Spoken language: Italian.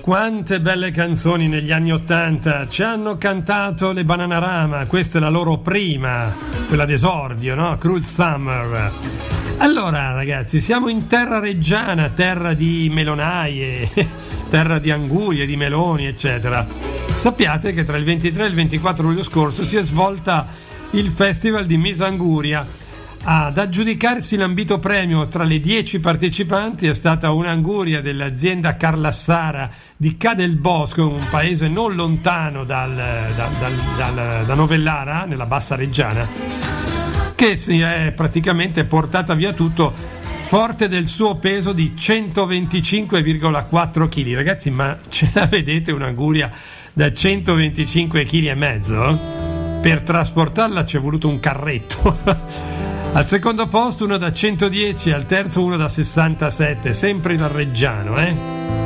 Quante belle canzoni negli anni '80 ci hanno cantato le Bananarama. Questa è la loro prima, quella d'esordio, no? Cruel Summer. Allora ragazzi, siamo in terra reggiana, terra di melonaie, terra di angurie, di meloni, eccetera. Sappiate che tra il 23 e il 24 luglio scorso si è svolta il Festival di Miss Anguria. Ad aggiudicarsi l'ambito premio tra le 10 partecipanti è stata un'anguria dell'azienda Carlassara di Cadelbosco, un paese non lontano da Novellara, nella Bassa Reggiana, che si è praticamente portata via tutto, forte del suo peso di 125,4 kg. Ragazzi, ma ce la vedete un'anguria da 125 kg e mezzo? Per trasportarla ci è voluto un carretto. Al secondo posto uno da 110, al terzo uno da 67, sempre dal Reggiano,